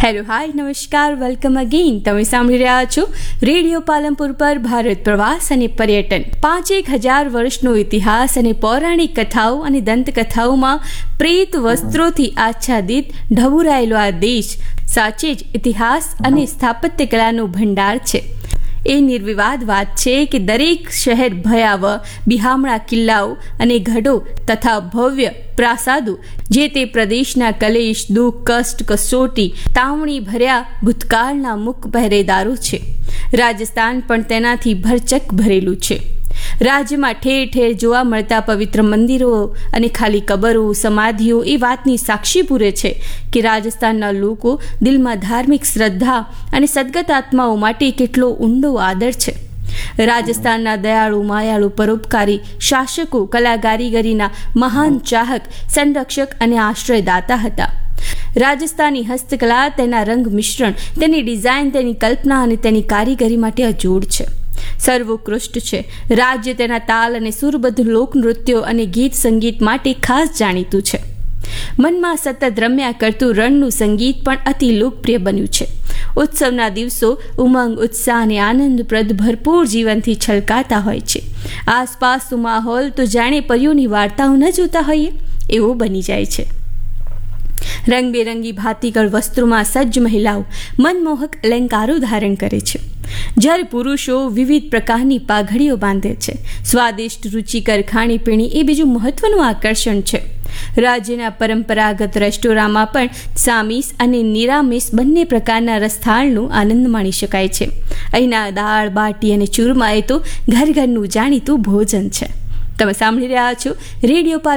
Hello hi નમસ્કાર welcome again. તમે સાંભળી રહ્યા છો રેડિયો પાલનપુર પર ભારત પ્રવાસ અને પર્યટન. 5,000 વર્ષનો ઇતિહાસ અને પૌરાણિક કથાઓ અને દંતકથાઓમાં પ્રેત વસ્ત્રોથી આચ્છાદિત ઢબુરાયેલો આ દેશ સાચે જ ઇતિહાસ અને સ્થાપત્ય કલાનો ભંડાર છે. એ નિર્વિવાદ વાત છે કે દરેક શહેર ભયાવહ બિહામણા કિલ્લાઓ અને ગઢો તથા ભવ્ય પ્રાસાદો જે તે પ્રદેશના કલેશ, દુઃખ, કષ્ટ, કસોટી, તાવણી ભર્યા ભૂતકાળના મુખ પહેરેદારો છે. રાજસ્થાન પણ તેનાથી ભરચક ભરેલું છે. રાજ્યમાં ઠેર ઠેર જોવા મળતા પવિત્ર મંદિરો અને ખાલી કબરો, સમાધિઓ એ વાતની સાક્ષી પૂરે છે કે રાજસ્થાનના લોકો દિલમાં ધાર્મિક શ્રદ્ધા અને સદગત આત્માઓ માટે કેટલો ઊંડો આદર છે. રાજસ્થાનના દયાળુ, માયાળુ, પરોપકારી શાસકો કલા કારીગરીના મહાન ચાહક, સંરક્ષક અને આશ્રયદાતા હતા. રાજસ્થાની હસ્તકલા તેના રંગ મિશ્રણ, તેની ડિઝાઇન, તેની કલ્પના અને તેની કારીગરી માટે અજોડ છે, સર્વોત્કૃષ્ટ છે. રાજ્ય તેના તાલ અને સુરબદ્ધ લોકનૃત્યો અને ગીત સંગીત માટે ખાસ જાણીતું છે. મનમાં સતત રમ્યા કરતું રણનું સંગીત પણ અતિ લોકપ્રિય બન્યું છે. ઉત્સવના દિવસો ઉમંગ, ઉત્સાહ અને આનંદપ્રદ ભરપૂર જીવનથી છલકાતા હોય છે. આસપાસનો માહોલ તો જાણે પરીઓની વાર્તાઓ ન જોતા હોઈએ એવો બની જાય છે. રંગબેરંગી ભાતીગળ વસ્ત્રોમાં સજ્જ મહિલાઓ મનમોહક અલંકારો ધારણ કરે છે, જ્યારે પુરુષો વિવિધ પ્રકારની પાઘડીઓ બાંધે છે. સ્વાદિષ્ટ રુચિકર ખાણીપીણી એ બીજું મહત્વનું આકર્ષણ છે. રાજ્યના પરંપરાગત રેસ્ટોરાંમાં પણ સામીસ અને નિરામિસ બંને પ્રકારના રસથાળનો આનંદ માણી શકાય છે. અહીંના દાળ, બાટી અને ચૂરમા એ તો ઘર ઘરનું જાણીતું ભોજન છે. તમે સાંભળી રહ્યા છો રેડિયો